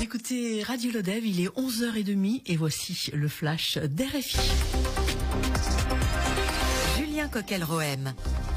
Vous écoutez Radio Lodève, il est 11h30 et voici le flash d'RFI. Julien Coquel-Rohem.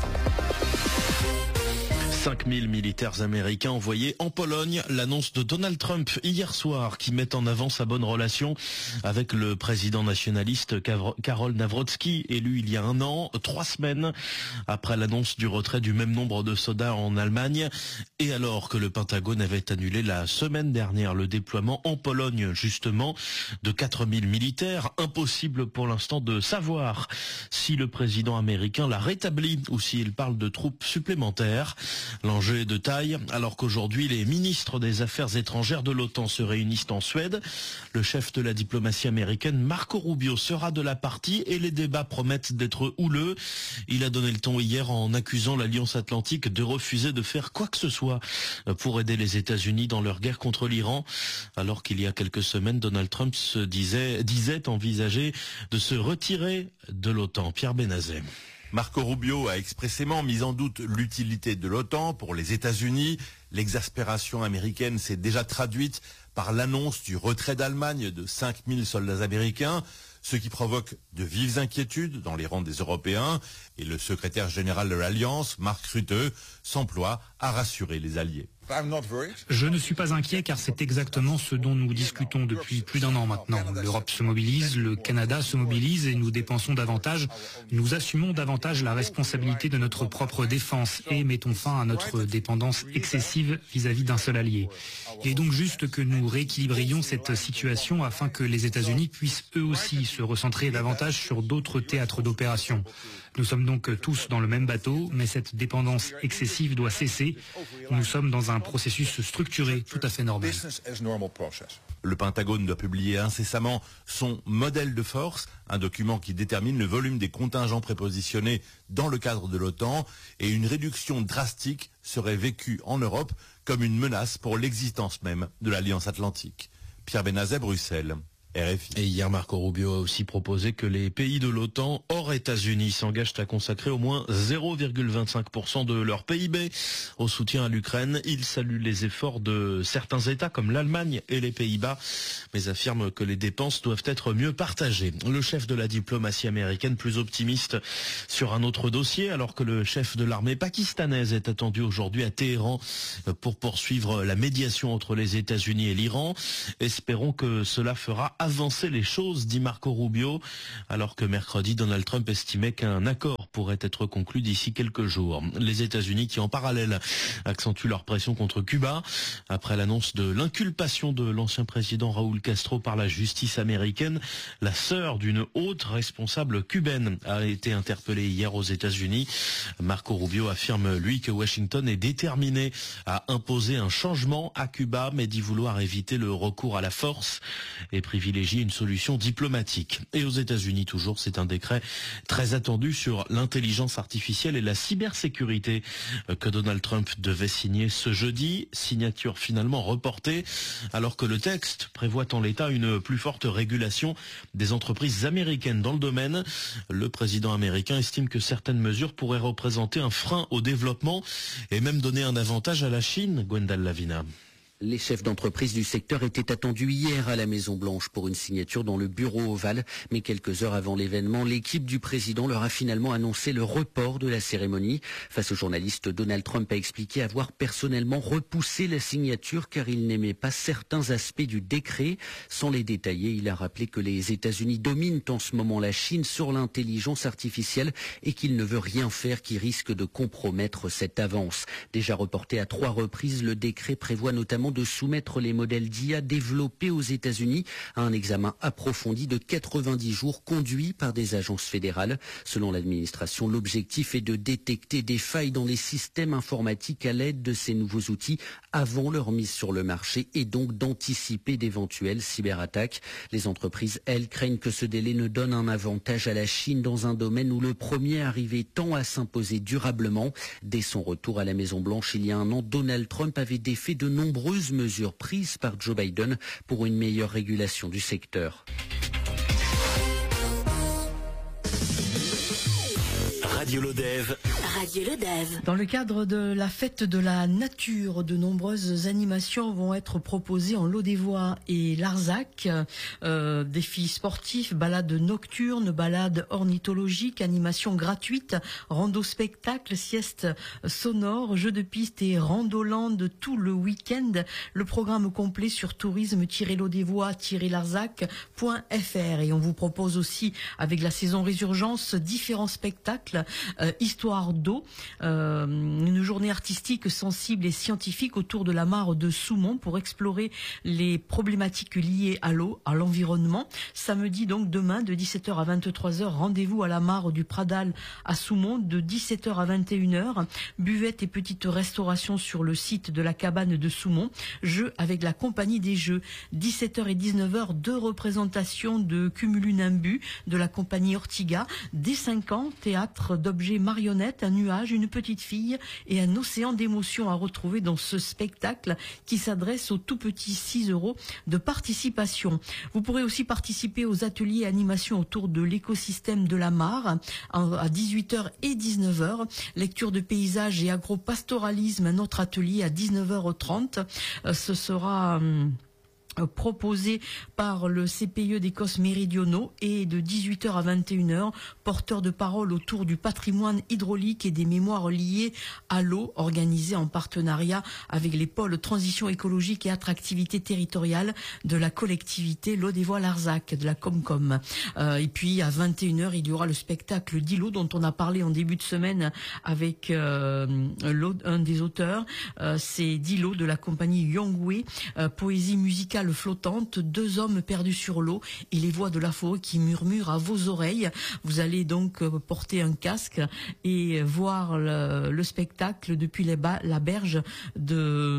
5000 militaires américains envoyés en Pologne. L'annonce de Donald Trump hier soir qui met en avant sa bonne relation avec le président nationaliste Karol Nawrocki, élu il y a 1 an, 3 semaines après l'annonce du retrait du même nombre de soldats en Allemagne. Et alors que le Pentagone avait annulé la semaine dernière le déploiement en Pologne justement de 4000 militaires, impossible pour l'instant de savoir si le président américain l'a rétabli ou s'il parle de troupes supplémentaires. L'enjeu est de taille, alors qu'aujourd'hui les ministres des Affaires étrangères de l'OTAN se réunissent en Suède. Le chef de la diplomatie américaine, Marco Rubio, sera de la partie et les débats promettent d'être houleux. Il a donné le ton hier en accusant l'Alliance Atlantique de refuser de faire quoi que ce soit pour aider les États-Unis dans leur guerre contre l'Iran, alors qu'il y a quelques semaines, Donald Trump disait envisager de se retirer de l'OTAN. Pierre Benazet. Marco Rubio a expressément mis en doute l'utilité de l'OTAN pour les États-Unis. L'exaspération américaine s'est déjà traduite par l'annonce du retrait d'Allemagne de 5000 soldats américains, ce qui provoque de vives inquiétudes dans les rangs des Européens. Et le secrétaire général de l'Alliance, Mark Rutte, s'emploie à rassurer les alliés. Je ne suis pas inquiet car c'est exactement ce dont nous discutons depuis plus d'1 an maintenant. L'Europe se mobilise, le Canada se mobilise et nous dépensons davantage. Nous assumons davantage la responsabilité de notre propre défense et mettons fin à notre dépendance excessive vis-à-vis d'un seul allié. Il est donc juste que nous rééquilibrions cette situation afin que les États-Unis puissent eux aussi se recentrer davantage sur d'autres théâtres d'opération. Nous sommes donc tous dans le même bateau, mais cette dépendance excessive doit cesser. Nous sommes dans un processus structuré tout à fait normal. Le Pentagone doit publier incessamment son modèle de force, un document qui détermine le volume des contingents prépositionnés dans le cadre de l'OTAN, et une réduction drastique serait vécue en Europe comme une menace pour l'existence même de l'Alliance Atlantique. Pierre Benazet, Bruxelles. RFI. Et hier, Marco Rubio a aussi proposé que les pays de l'OTAN, hors États-Unis, s'engagent à consacrer au moins 0,25% de leur PIB au soutien à l'Ukraine. Il salue les efforts de certains États comme l'Allemagne et les Pays-Bas, mais affirme que les dépenses doivent être mieux partagées. Le chef de la diplomatie américaine plus optimiste sur un autre dossier, alors que le chef de l'armée pakistanaise est attendu aujourd'hui à Téhéran pour poursuivre la médiation entre les États-Unis et l'Iran. Espérons que cela fera avancer les choses, dit Marco Rubio, alors que mercredi, Donald Trump estimait qu'un accord pourrait être conclu d'ici quelques jours. Les États-Unis qui, en parallèle, accentuent leur pression contre Cuba, après l'annonce de l'inculpation de l'ancien président Raúl Castro par la justice américaine. La sœur d'une haute responsable cubaine a été interpellée hier aux États-Unis. Marco Rubio affirme, lui, que Washington est déterminé à imposer un changement à Cuba, mais dit vouloir éviter le recours à la force et privilégier une solution diplomatique. Et aux États-Unis toujours, c'est un décret très attendu sur l'intelligence artificielle et la cybersécurité que Donald Trump devait signer ce jeudi. Signature finalement reportée, alors que le texte prévoit en l'état une plus forte régulation des entreprises américaines dans le domaine. Le président américain estime que certaines mesures pourraient représenter un frein au développement et même donner un avantage à la Chine. Gwendal Lavina. Les chefs d'entreprise du secteur étaient attendus hier à la Maison-Blanche pour une signature dans le bureau ovale. Mais quelques heures avant l'événement, l'équipe du président leur a finalement annoncé le report de la cérémonie. Face aux journalistes, Donald Trump a expliqué avoir personnellement repoussé la signature car il n'aimait pas certains aspects du décret. Sans les détailler, il a rappelé que les États-Unis dominent en ce moment la Chine sur l'intelligence artificielle et qu'il ne veut rien faire qui risque de compromettre cette avance. Déjà reporté à 3 reprises, le décret prévoit notamment de soumettre les modèles d'IA développés aux États-Unis à un examen approfondi de 90 jours conduit par des agences fédérales. Selon l'administration, l'objectif est de détecter des failles dans les systèmes informatiques à l'aide de ces nouveaux outils avant leur mise sur le marché et donc d'anticiper d'éventuelles cyberattaques. Les entreprises, elles, craignent que ce délai ne donne un avantage à la Chine dans un domaine où le premier arrivé tend à s'imposer durablement. Dès son retour à la Maison-Blanche il y a 1 an, Donald Trump avait défait de nombreuses mesures prises par Joe Biden pour une meilleure régulation du secteur. Radio Lodève, Radio Le Dev. Dans le cadre de la fête de la nature, de nombreuses animations vont être proposées en Lot-des-Voies et Larzac. Défis sportifs, balades nocturnes, balades ornithologiques, animations gratuites, rando-spectacles, siestes sonores, jeux de piste et randoland tout le week-end. Le programme complet sur tourisme-lot-des-voies-larzac.fr. Et on vous propose aussi, avec la saison Résurgence, différents spectacles, histoire d'eau, une journée artistique sensible et scientifique autour de la mare de Soumont pour explorer les problématiques liées à l'eau, à l'environnement. Samedi, donc demain, de 17h à 23h, rendez-vous à la mare du Pradal à Soumont, de 17h à 21h. Buvette et petite restauration sur le site de la cabane de Soumont. Jeux avec la compagnie des jeux. 17h et 19h, deux représentations de Cumulunimbu de la compagnie Ortiga. Dès 5 ans, théâtre d'objets marionnettes, un nuage, une petite fille et un océan d'émotions à retrouver dans ce spectacle qui s'adresse aux tout petits. 6 € de participation. Vous pourrez aussi participer aux ateliers et animations autour de l'écosystème de la mare à 18h et 19h. Lecture de paysages et agropastoralisme, un autre atelier à 19h30. Ce sera proposé par le CPE d'Écosse méridionaux et de 18h à 21h, porteur de parole autour du patrimoine hydraulique et des mémoires liées à l'eau, organisé en partenariat avec les pôles transition écologique et attractivité territoriale de la collectivité Lot-des-Voies-Larzac, de la Comcom. Et puis à 21h, il y aura le spectacle d'îlot dont on a parlé en début de semaine avec un des auteurs, c'est d'îlot de la compagnie Yongwei, poésie musicale flottante, 2 hommes perdus sur l'eau et les voix de la forêt qui murmurent à vos oreilles. Vous allez donc porter un casque et voir le spectacle depuis la berge de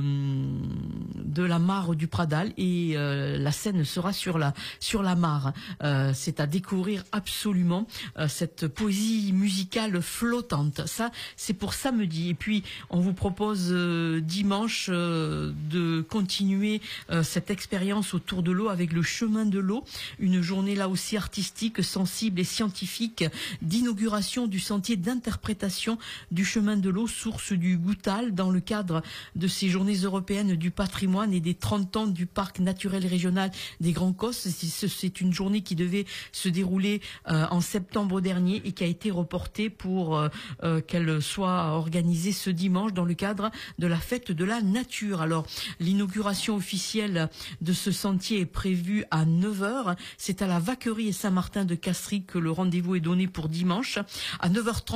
la mare du Pradal et la scène sera sur la mare. C'est à découvrir absolument, cette poésie musicale flottante. Ça, c'est pour samedi. Et puis, on vous propose dimanche de continuer cette expérience autour de l'eau avec le chemin de l'eau, une journée là aussi artistique, sensible et scientifique d'inauguration du sentier d'interprétation du chemin de l'eau, source du Goutal, dans le cadre de ces journées européennes du patrimoine et des 30 ans du parc naturel régional des Grands Causses. C'est une journée qui devait se dérouler en septembre dernier et qui a été reportée pour qu'elle soit organisée ce dimanche dans le cadre de la fête de la nature. Alors, l'inauguration officielle de ce sentier est prévue à 9h. C'est à la Vaquerie et Saint-Martin de Castries que le rendez-vous est donné pour dimanche. À 9h30,